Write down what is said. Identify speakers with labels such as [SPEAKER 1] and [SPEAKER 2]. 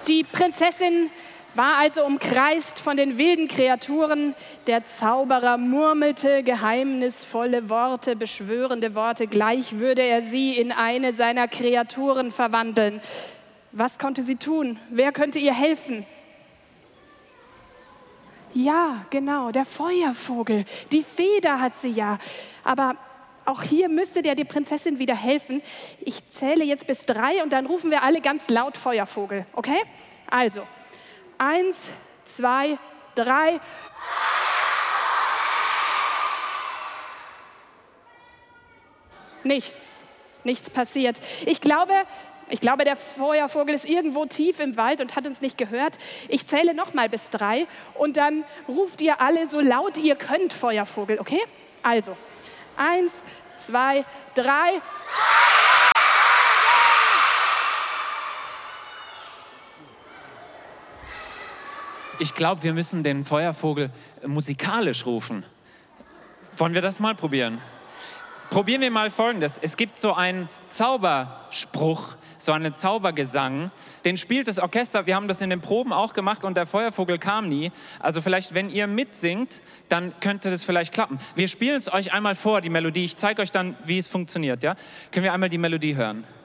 [SPEAKER 1] Die Prinzessin war also umkreist von den wilden Kreaturen. Der Zauberer murmelte geheimnisvolle Worte, beschwörende Worte. Gleich würde er sie in eine seiner Kreaturen verwandeln. Was konnte sie tun? Wer könnte ihr helfen? Ja, genau, der Feuervogel. Die Feder hat sie ja. Aber auch hier müsste der die Prinzessin wieder helfen. Ich zähle jetzt bis 3 und dann rufen wir alle ganz laut Feuervogel. Okay? Also, 1, 2, 3. Nichts passiert. Ich glaube, der Feuervogel ist irgendwo tief im Wald und hat uns nicht gehört. Ich zähle nochmal bis 3 und dann ruft ihr alle so laut ihr könnt Feuervogel, okay? Also, 1, 2, 3.
[SPEAKER 2] Ich glaube, wir müssen den Feuervogel musikalisch rufen. Wollen wir das mal probieren? Probieren wir mal Folgendes. Es gibt so einen Zauberspruch, so einen Zaubergesang. Den spielt das Orchester. Wir haben das in den Proben auch gemacht und der Feuervogel kam nie. Also vielleicht, wenn ihr mitsingt, dann könnte das vielleicht klappen. Wir spielen es euch einmal vor, die Melodie. Ich zeige euch dann, wie es funktioniert. Ja? Können wir einmal die Melodie hören?